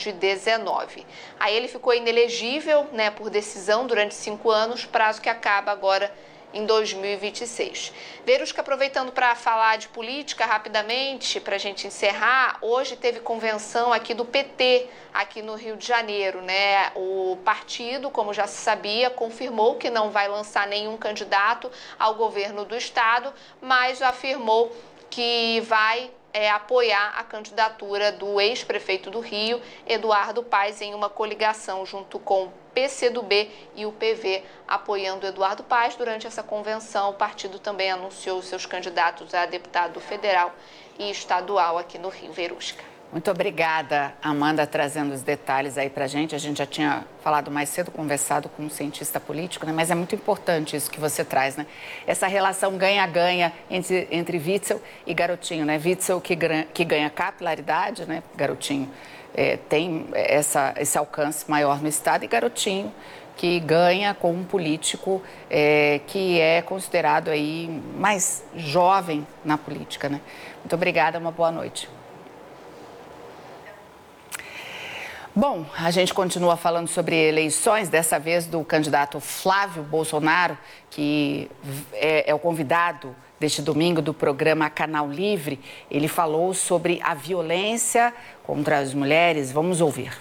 Covid-19. Aí ele ficou inelegível, né, por decisão durante 5 anos, prazo que acaba agora em 2026. Verusca, aproveitando para falar de política rapidamente, para a gente encerrar, hoje teve convenção aqui do PT, aqui no Rio de Janeiro, né? O partido, como já se sabia, confirmou que não vai lançar nenhum candidato ao governo do estado, mas afirmou que vai apoiar a candidatura do ex-prefeito do Rio, Eduardo Paes, em uma coligação junto com o PCdoB e o PV, apoiando Eduardo Paes. Durante essa convenção, o partido também anunciou seus candidatos a deputado federal e estadual aqui no Rio. Verusca. Muito obrigada, Amanda, trazendo os detalhes aí pra gente. A gente já tinha falado mais cedo, conversado com um cientista político, né? Mas é muito importante isso que você traz, né? Essa relação ganha-ganha entre Witzel e Garotinho, né? Witzel que ganha capilaridade, né? Garotinho tem esse alcance maior no estado, e Garotinho que ganha com um político que é considerado aí mais jovem na política, né? Muito obrigada, uma boa noite. Bom, a gente continua falando sobre eleições, dessa vez do candidato Flávio Bolsonaro, que é o convidado deste domingo do programa Canal Livre. Ele falou sobre a violência contra as mulheres. Vamos ouvir.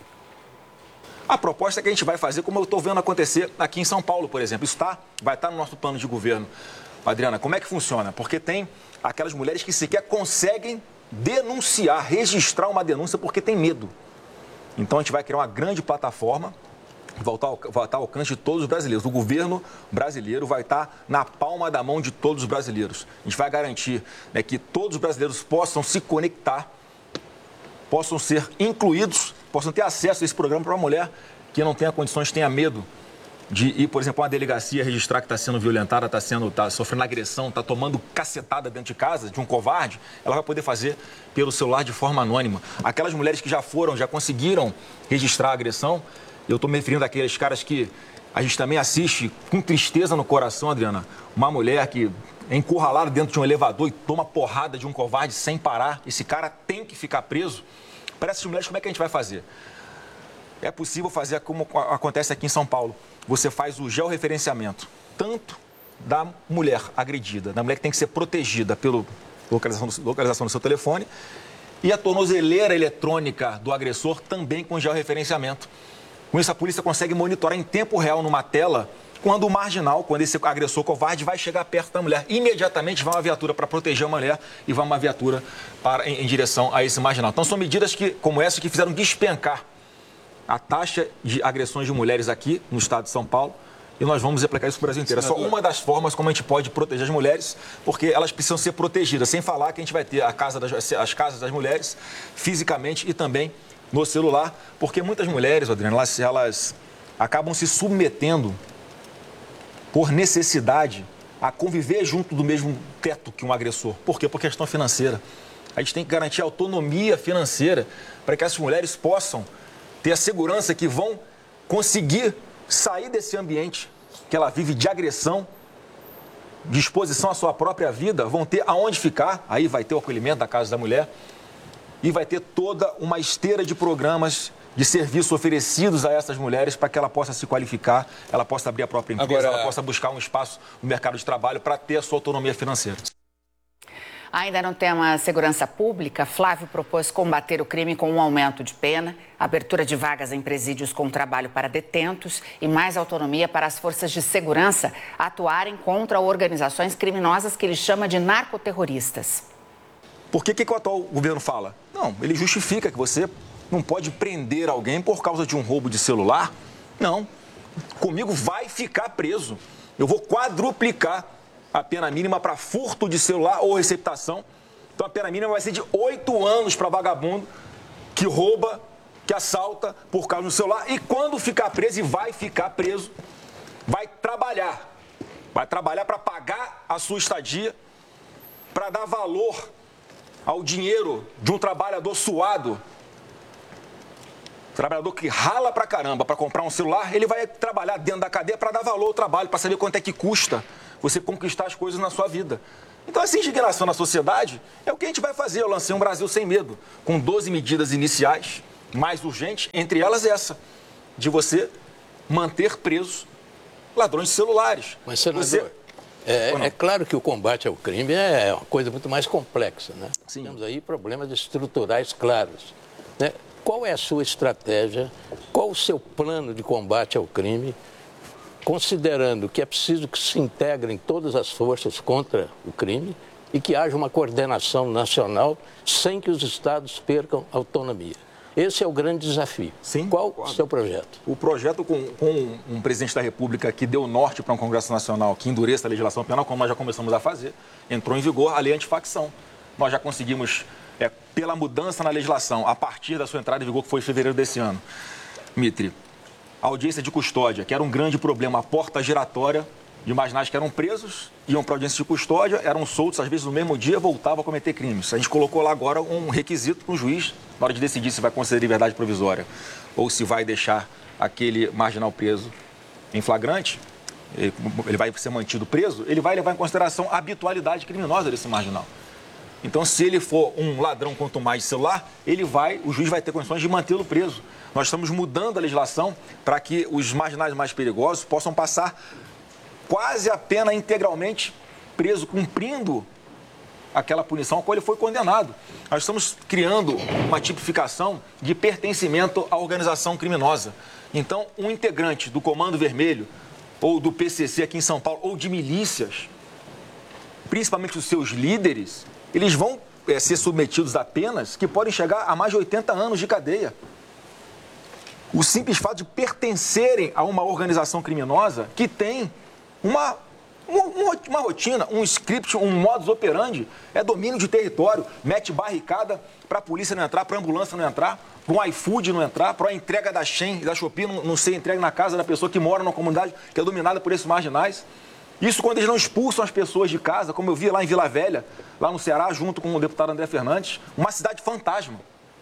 A proposta que a gente vai fazer, como eu estou vendo acontecer aqui em São Paulo, por exemplo, isso vai estar no nosso plano de governo. Adriana, como é que funciona? Porque tem aquelas mulheres que sequer conseguem denunciar, registrar uma denúncia porque tem medo. Então, a gente vai criar uma grande plataforma, vai estar ao alcance de todos os brasileiros. O governo brasileiro vai estar na palma da mão de todos os brasileiros. A gente vai garantir, né, que todos os brasileiros possam se conectar, possam ser incluídos, possam ter acesso a esse programa para uma mulher que não tenha condições, tenha medo de ir, por exemplo, a uma delegacia registrar que está sendo violentada, está sofrendo agressão, está tomando cacetada dentro de casa de um covarde. Ela vai poder fazer pelo celular de forma anônima. Aquelas mulheres que já conseguiram registrar a agressão, eu estou me referindo àqueles caras que a gente também assiste com tristeza no coração, Adriana, uma mulher que é encurralada dentro de um elevador e toma porrada de um covarde sem parar. Esse cara tem que ficar preso. Para essas mulheres, como é que a gente vai fazer? É possível fazer como acontece aqui em São Paulo. Você faz o georreferenciamento, tanto da mulher agredida, da mulher que tem que ser protegida pela localização do seu telefone, e a tornozeleira eletrônica do agressor também com georreferenciamento. Com isso, a polícia consegue monitorar em tempo real numa tela quando o marginal, quando esse agressor covarde vai chegar perto da mulher. Imediatamente vai uma viatura para proteger a mulher e vai uma viatura em direção a esse marginal. Então, são medidas como essa que fizeram despencar a taxa de agressões de mulheres aqui no estado de São Paulo, e nós vamos aplicar isso para o Brasil inteiro. É só uma das formas como a gente pode proteger as mulheres, porque elas precisam ser protegidas, sem falar que a gente vai ter as casas das mulheres fisicamente e também no celular, porque muitas mulheres, Adriana, elas acabam se submetendo por necessidade a conviver junto do mesmo teto que um agressor. Por quê? Por questão financeira. A gente tem que garantir autonomia financeira para que essas mulheres possam ter a segurança que vão conseguir sair desse ambiente que ela vive de agressão, de exposição à sua própria vida, vão ter aonde ficar, aí vai ter o acolhimento da Casa da Mulher e vai ter toda uma esteira de programas de serviço oferecidos a essas mulheres para que ela possa se qualificar, ela possa abrir a própria empresa, ela possa buscar um espaço no mercado de trabalho para ter a sua autonomia financeira. Ainda no tema segurança pública, Flávio propôs combater o crime com um aumento de pena, abertura de vagas em presídios com trabalho para detentos e mais autonomia para as forças de segurança atuarem contra organizações criminosas que ele chama de narcoterroristas. Por que o atual governo fala? Não, ele justifica que você não pode prender alguém por causa de um roubo de celular. Não, comigo vai ficar preso. Eu vou quadruplicar a pena mínima para furto de celular ou receptação. Então a pena mínima vai ser de 8 anos para vagabundo que rouba, que assalta por causa do celular. E quando ficar preso, e vai ficar preso, vai trabalhar. Vai trabalhar para pagar a sua estadia, para dar valor ao dinheiro de um trabalhador suado. Trabalhador que rala pra caramba para comprar um celular, ele vai trabalhar dentro da cadeia para dar valor ao trabalho, para saber quanto é que custa você conquistar as coisas na sua vida. Então, essa indignação na sociedade é o que a gente vai fazer. Eu lancei um Brasil Sem Medo, com 12 medidas iniciais, mais urgentes, entre elas essa, de você manter presos ladrões de celulares. Mas, senador, é claro que o combate ao crime é uma coisa muito mais complexa, né? Sim. Temos aí problemas estruturais claros, né? Qual é a sua estratégia, qual o seu plano de combate ao crime, considerando que é preciso que se integrem todas as forças contra o crime e que haja uma coordenação nacional sem que os estados percam autonomia? Esse é o grande desafio. Sim, qual o seu projeto? O projeto com um presidente da República que deu norte para um Congresso Nacional que endureça a legislação penal, como nós já começamos a fazer, entrou em vigor a lei antifacção. Nós já conseguimos, pela mudança na legislação, a partir da sua entrada em vigor, que foi em fevereiro desse ano, Mitri, a audiência de custódia, que era um grande problema, a porta giratória de marginais que eram presos, iam para a audiência de custódia, eram soltos, às vezes no mesmo dia, voltavam a cometer crimes. A gente colocou lá agora um requisito para o juiz, na hora de decidir se vai conceder liberdade provisória ou se vai deixar aquele marginal preso em flagrante, ele vai ser mantido preso, ele vai levar em consideração a habitualidade criminosa desse marginal. Então, se ele for um ladrão quanto mais de celular, o juiz vai ter condições de mantê-lo preso. Nós estamos mudando a legislação para que os marginais mais perigosos possam passar quase a pena integralmente preso, cumprindo aquela punição a qual ele foi condenado. Nós estamos criando uma tipificação de pertencimento à organização criminosa. Então, um integrante do Comando Vermelho, ou do PCC aqui em São Paulo, ou de milícias, principalmente os seus líderes, eles vão ser submetidos a penas que podem chegar a mais de 80 anos de cadeia. O simples fato de pertencerem a uma organização criminosa que tem uma rotina, um script, um modus operandi, é domínio de território, mete barricada para a polícia não entrar, para a ambulância não entrar, para o iFood não entrar, para a entrega da Shein e da Shopee não ser entregue na casa da pessoa que mora numa comunidade que é dominada por esses marginais. Isso quando eles não expulsam as pessoas de casa, como eu vi lá em Vila Velha, lá no Ceará, junto com o deputado André Fernandes, uma cidade fantasma.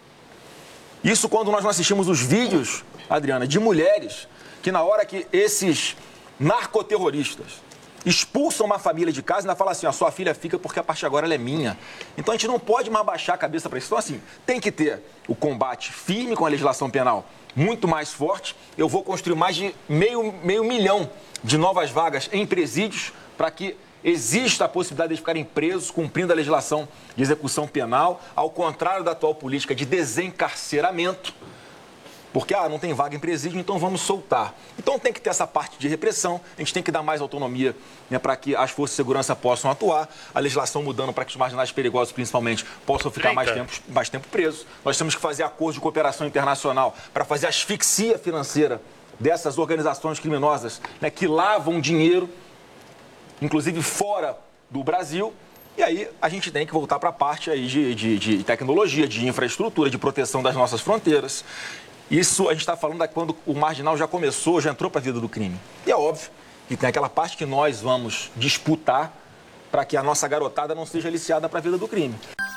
Isso quando nós não assistimos os vídeos, Adriana, de mulheres que na hora que esses narcoterroristas expulsam uma família de casa e ainda falam assim, a sua filha fica porque a partir de agora ela é minha. Então a gente não pode mais baixar a cabeça para isso. Então assim, tem que ter o combate firme com a legislação penal muito mais forte. Eu vou construir mais de meio milhão de novas vagas em presídios para que exista a possibilidade de ficarem presos cumprindo a legislação de execução penal, ao contrário da atual política de desencarceramento, porque não tem vaga em presídio, então vamos soltar. Então tem que ter essa parte de repressão, a gente tem que dar mais autonomia, né, para que as forças de segurança possam atuar, a legislação mudando para que os marginais perigosos, principalmente, possam ficar mais tempo presos. Nós temos que fazer acordo de cooperação internacional para fazer asfixia financeira dessas organizações criminosas, né, que lavam dinheiro, inclusive fora do Brasil. E aí a gente tem que voltar para a parte aí de tecnologia, de infraestrutura, de proteção das nossas fronteiras. Isso a gente está falando quando o marginal já começou, já entrou para a vida do crime. E é óbvio que tem aquela parte que nós vamos disputar para que a nossa garotada não seja aliciada para a vida do crime.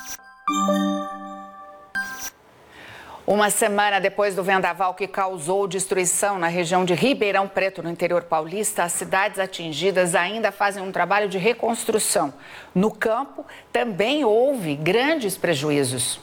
Uma semana depois do vendaval que causou destruição na região de Ribeirão Preto, no interior paulista, as cidades atingidas ainda fazem um trabalho de reconstrução. No campo, também houve grandes prejuízos.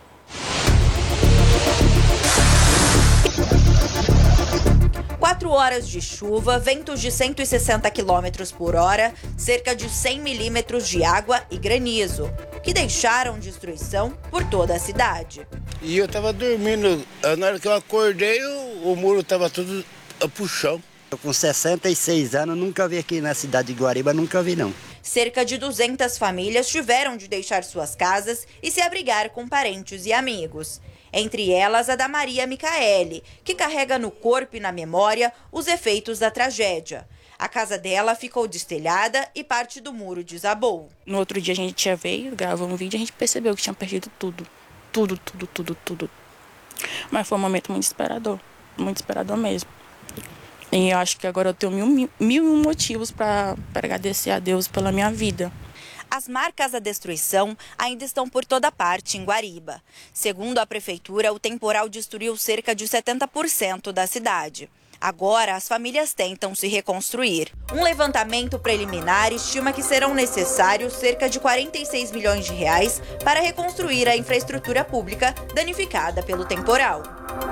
Quatro horas de chuva, ventos de 160 km por hora, cerca de 100 milímetros de água e granizo, que deixaram destruição por toda a cidade. E eu tava dormindo, na hora que eu acordei, o muro tava tudo pro chão. Eu com 66 anos, nunca vi aqui na cidade de Guariba, nunca vi não. Cerca de 200 famílias tiveram de deixar suas casas e se abrigar com parentes e amigos. Entre elas, a da Maria Micaele, que carrega no corpo e na memória os efeitos da tragédia. A casa dela ficou destelhada e parte do muro desabou. No outro dia a gente já veio, gravou um vídeo e a gente percebeu que tinha perdido tudo. Tudo. Mas foi um momento muito desesperador mesmo. E eu acho que agora eu tenho mil e um motivos para agradecer a Deus pela minha vida. As marcas da destruição ainda estão por toda parte em Guariba. Segundo a prefeitura, o temporal destruiu cerca de 70% da cidade. Agora, as famílias tentam se reconstruir. Um levantamento preliminar estima que serão necessários cerca de 46 milhões de reais para reconstruir a infraestrutura pública danificada pelo temporal.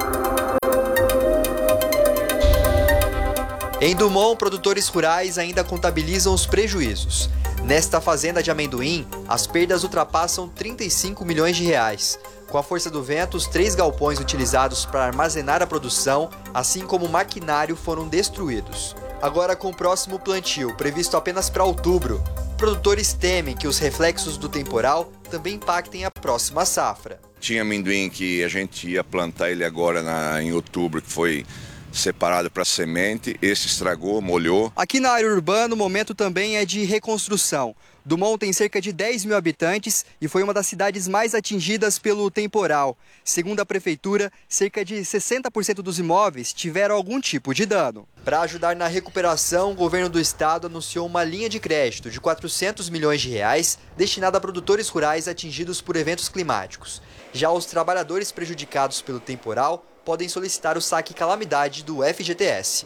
Em Dumont, produtores rurais ainda contabilizam os prejuízos. Nesta fazenda de amendoim, as perdas ultrapassam 35 milhões de reais. Com a força do vento, os 3 galpões utilizados para armazenar a produção, assim como o maquinário, foram destruídos. Agora, com o próximo plantio, previsto apenas para outubro, produtores temem que os reflexos do temporal também impactem a próxima safra. Tinha amendoim que a gente ia plantar ele agora em outubro, que foi separado para semente, esse estragou, molhou. Aqui na área urbana, o momento também é de reconstrução. Dumont tem cerca de 10 mil habitantes e foi uma das cidades mais atingidas pelo temporal. Segundo a prefeitura, cerca de 60% dos imóveis tiveram algum tipo de dano. Para ajudar na recuperação, o governo do estado anunciou uma linha de crédito de 400 milhões de reais destinada a produtores rurais atingidos por eventos climáticos. Já os trabalhadores prejudicados pelo temporal podem solicitar o saque calamidade do FGTS.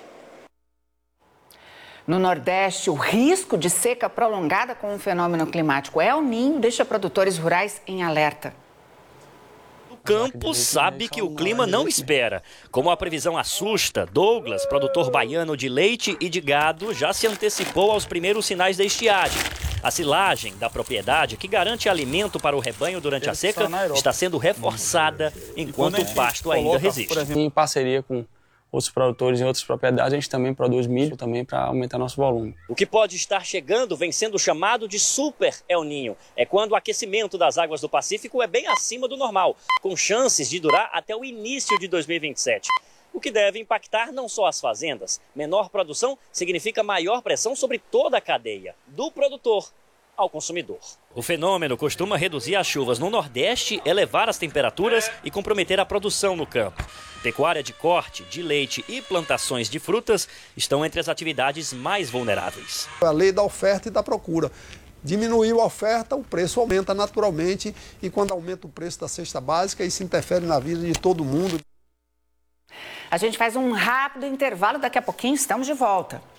No Nordeste, o risco de seca prolongada com o fenômeno climático El Niño deixa produtores rurais em alerta. O campo sabe que o clima não espera. Como a previsão assusta, Douglas, produtor baiano de leite e de gado, já se antecipou aos primeiros sinais da estiagem. A silagem da propriedade, que garante alimento para o rebanho durante a seca, está sendo reforçada enquanto o pasto ainda resiste. Em parceria com outros produtores em outras propriedades, a gente também produz milho também para aumentar nosso volume. O que pode estar chegando vem sendo chamado de Super El Niño. É quando o aquecimento das águas do Pacífico é bem acima do normal, com chances de durar até o início de 2027. O que deve impactar não só as fazendas. Menor produção significa maior pressão sobre toda a cadeia, do produtor ao consumidor. O fenômeno costuma reduzir as chuvas no Nordeste, elevar as temperaturas e comprometer a produção no campo. Pecuária de corte, de leite e plantações de frutas estão entre as atividades mais vulneráveis. A lei da oferta e da procura. Diminuiu a oferta, o preço aumenta naturalmente, e quando aumenta o preço da cesta básica, isso interfere na vida de todo mundo. A gente faz um rápido intervalo, daqui a pouquinho estamos de volta.